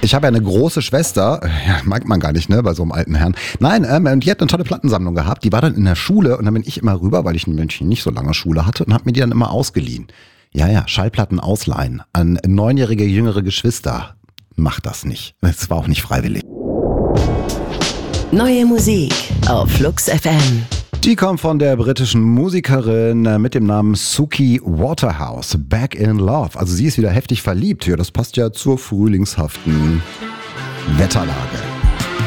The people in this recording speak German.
Ich habe ja eine große Schwester, ja, mag man gar nicht, ne, bei so einem alten Herrn. Nein, und die hat eine tolle Plattensammlung gehabt. Die war dann in der Schule und dann bin ich immer rüber, weil ich ein Männchen nicht so lange Schule hatte und habe mir die dann immer ausgeliehen. Ja, Schallplatten ausleihen an 9-jährige jüngere Geschwister. Macht das nicht. Es war auch nicht freiwillig. Neue Musik auf Flux FM. Die kommt von der britischen Musikerin mit dem Namen Suki Waterhouse. Back in Love. Also sie ist wieder heftig verliebt. Ja, das passt ja zur frühlingshaften Wetterlage.